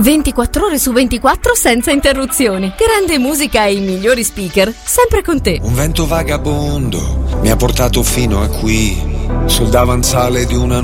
24 ore su 24 senza interruzioni. Grande musica e i migliori speaker, sempre con te. Un vento vagabondo mi ha portato fino a qui, sul davanzale di una